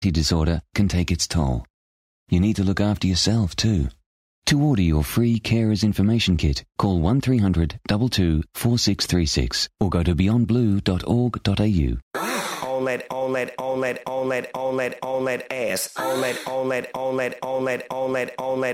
disorder can take its toll. You need to look after yourself too. To order your free Carers Information Kit, call 1300 22 4636 or go to beyondblue.org.au. On that ass. On that